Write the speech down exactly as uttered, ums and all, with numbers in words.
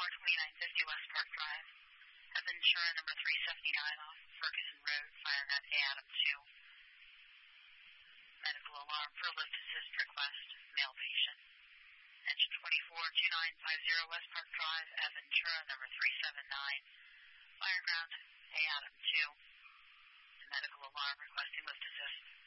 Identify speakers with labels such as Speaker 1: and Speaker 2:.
Speaker 1: twenty-four twenty-nine fifty West Park Drive. Aventura number three seventy-nine off Ferguson Road, fire at A Adam two. Medical alarm for lift assist request, male patient. Engine twenty-four two nine five zero West Park Drive, Aventura number three seventy-nine. Fire ground, A Adam two. Medical alarm requesting lift assist.